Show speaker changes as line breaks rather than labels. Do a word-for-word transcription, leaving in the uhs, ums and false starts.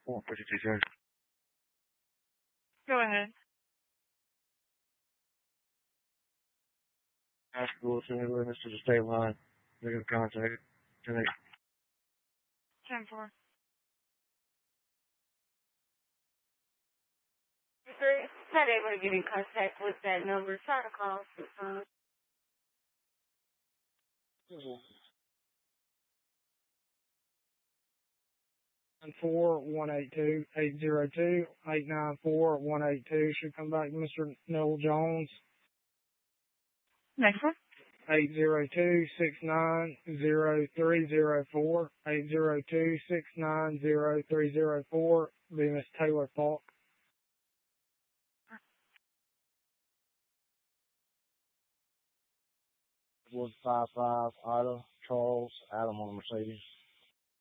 four fifty-two, sir.
Go ahead.
High school, send witness to the state line. Negative contact. ten eight.
ten four. Sir, not able to get in contact with that number. Try to call. Um,
nine four one eight two eight zero two eight nine four one eight two should come back to Mister Noel Jones.
next one.
Eight zero two six nine zero three zero four eight zero two six nine zero three zero four. Be Miss Taylor Falk.
Wood five five Ida Charles Adam on the Mercedes.